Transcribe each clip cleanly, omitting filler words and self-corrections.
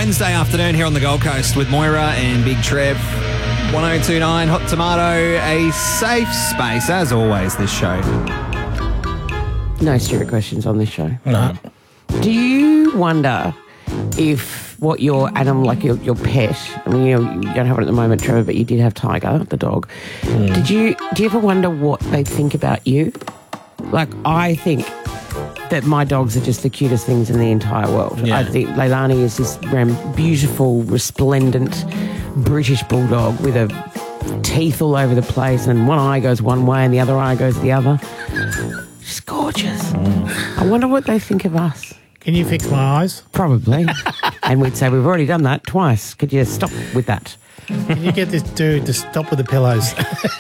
Wednesday afternoon here on the Gold Coast with Moira and Big Trev. 1029 Hot Tomato, a safe space, as always, this show. No stupid questions on this show. No. Do you wonder if what your animal, like your pet, I mean, you don't have it at the moment, Trevor, but you did have Tiger, the dog. Do you ever wonder what they think about you? Like, I think that my dogs are just the cutest things in the entire world. Yeah. I think Leilani is this beautiful, resplendent British bulldog with her teeth all over the place, and one eye goes one way and the other eye goes the other. She's gorgeous. I wonder what they think of us. Can you fix my eyes? Probably. And we'd say, we've already done that twice. Could you stop with that? Can you get this dude to stop with the pillows?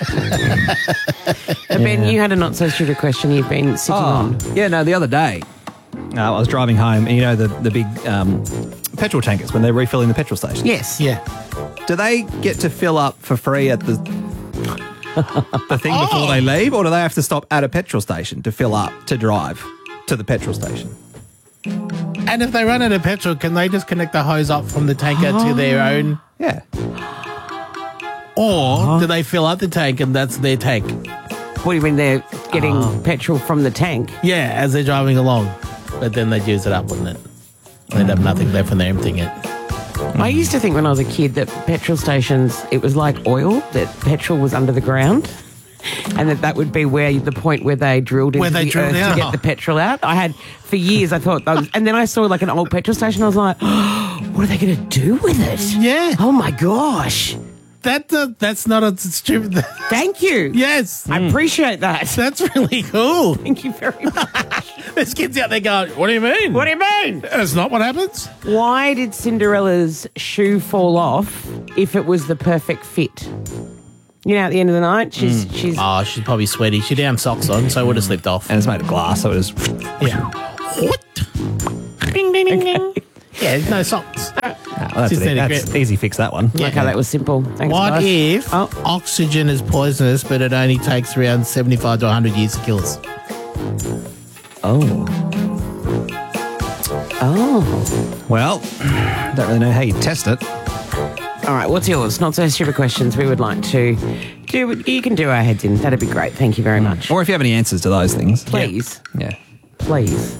Ben, you had a not so stupid question you've been sitting on. Yeah, no, the other day, I was driving home, and you know the big petrol tankers when they're refilling the petrol station? Yes. Yeah. Do they get to fill up for free at the thing before they leave, or do they have to stop at a petrol station to fill up to drive to the petrol station? And if they run out of petrol, can they just connect the hose up from the tanker to their own? Yeah. Or do they fill up the tank and that's their tank? What do you mean they're getting petrol from the tank? Yeah, as they're driving along. But then they'd use it up, wouldn't it? They'd have nothing left when they're emptying it. I used to think when I was a kid that petrol stations, it was like oil, that petrol was under the ground, and that would be where the point where they drilled into the earth to get the petrol out. I had, for years, I thought that was, and then I saw like an old petrol station, I was like, oh, what are they going to do with it? Yeah. Oh my gosh. That's not a stupid... Thank you. Yes. I appreciate that. That's really cool. Thank you very much. There's kids out there going, what do you mean? What do you mean? That's not what happens. Why did Cinderella's shoe fall off if it was the perfect fit? You know, at the end of the night, she's Oh, she's probably sweaty. She didn't have socks on, so it would have slipped off. And it's made of glass, so it was... Yeah. What? Ding, ding, ding, ding. Yeah, no socks. that's easy fix, that one. Yeah. okay, that was simple. Thanks, What guys. if oxygen is poisonous, but it only takes around 75 to 100 years to kill us? Oh. Well, don't really know how you test it. All right, what's yours? Not so stupid questions. We would like to do. You can do our heads in. That'd be great. Thank you very much. Or if you have any answers to those things. Please, Yeah. please.